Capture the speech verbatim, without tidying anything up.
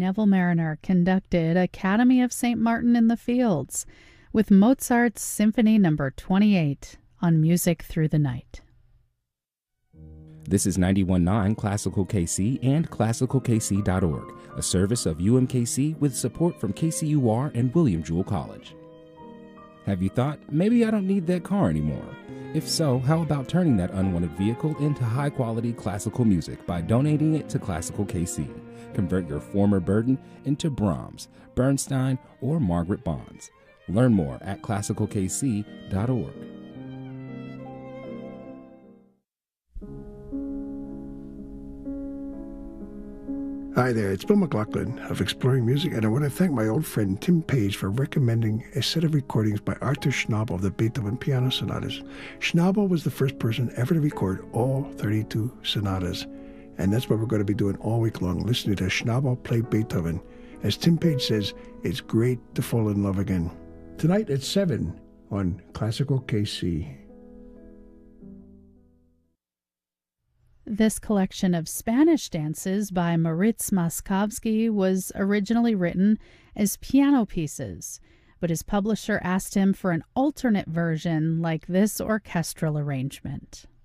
Neville Mariner conducted Academy of Saint Martin in the Fields with Mozart's Symphony Number twenty-eight on Music Through the Night. This is ninety-one point nine Classical K C and classical k c dot org, a service of U M K C with support from K C U R and William Jewell College. Have you thought, maybe I don't need that car anymore? If so, how about turning that unwanted vehicle into high-quality classical music by donating it to Classical K C? Convert your former burden into Brahms, Bernstein, or Margaret Bonds. Learn more at classical k c dot org. Hi there, it's Bill McLaughlin of Exploring Music, and I want to thank my old friend Tim Page for recommending a set of recordings by Arthur Schnabel of the Beethoven Piano Sonatas. Schnabel was the first person ever to record all thirty-two sonatas, and that's what we're going to be doing all week long, listening to Schnabel play Beethoven. As Tim Page says, it's great to fall in love again. Tonight at seven on Classical K C. This collection of Spanish dances by Moritz Moszkowski was originally written as piano pieces, but his publisher asked him for an alternate version like this orchestral arrangement.